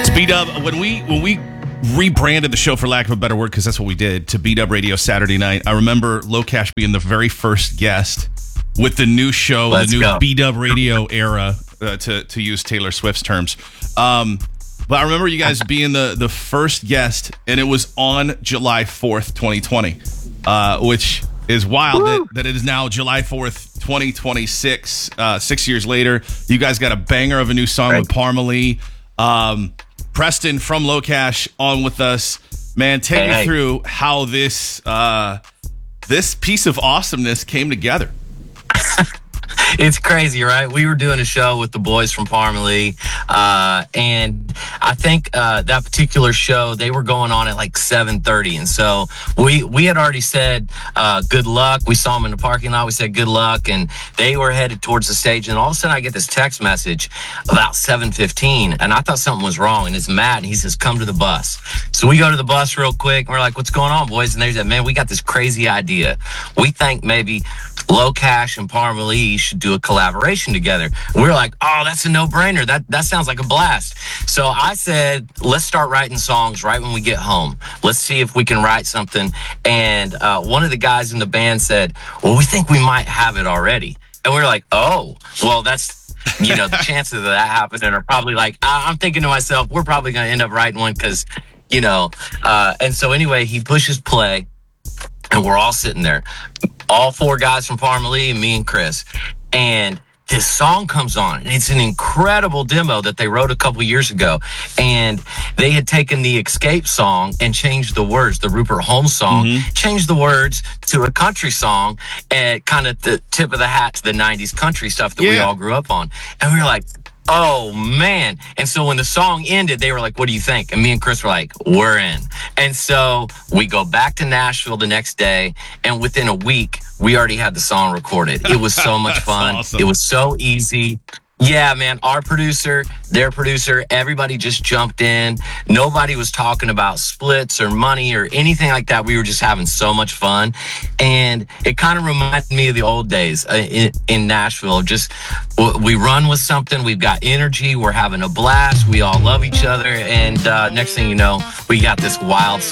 B-Dub, when we rebranded the show, for lack of a better word, because that's what we did, to B-Dub Radio Saturday night, I remember Locash being the very first guest with the new show, the new B-Dub Radio era, to use Taylor Swift's terms. But I remember you guys being the first guest, and it was on July 4th, 2020, which is wild that it is now July 4th, 2026, 6 years later. You guys got a banger of a new song with Parmalee. Preston from Locash on with us. Man, take me through how this piece of awesomeness came together. It's crazy, right? We were doing a show with the boys from Parmalee, and I think that particular show, they were going on at like 7:30, and so we had already said good luck. We saw them in the parking lot. We said good luck, and they were headed towards the stage, and all of a sudden I get this text message about 7:15, and I thought something was wrong, and it's Matt, and he says, come to the bus. So we go to the bus real quick, and we're like, what's going on, boys? And they said, man, we got this crazy idea. We think maybe Locash and Parmalee should do a collaboration together. We were like, oh, that's a no-brainer. That sounds like a blast. So I said, let's start writing songs right when we get home. Let's see if we can write something. And one of the guys in the band said, well, we think we might have it already. And we were like, oh, well, that's, the chances of that happening are probably like, I'm thinking to myself, we're probably going to end up writing one because, and so anyway, he pushes play. And we're all sitting there, all four guys from Parmalee, me and Chris. And this song comes on, and it's an incredible demo that they wrote a couple years ago. And they had taken the Escape song and changed the words, the Rupert Holmes song, changed the words to a country song, and kind of the tip of the hat to the 90s country stuff that we all grew up on. And we were like, oh, man. And so when the song ended, they were like, what do you think? And me and Chris were like, we're in. And so we go back to Nashville the next day, and within a week, we already had the song recorded. It was so much fun. Awesome. It was so easy. Yeah, man, our producer, their producer, everybody just jumped in. Nobody was talking about splits or money or anything like that. We were just having so much fun. And it kind of reminded me of the old days in Nashville. Just, we run with something. We've got energy. We're having a blast. We all love each other. And next thing you know, we got this wild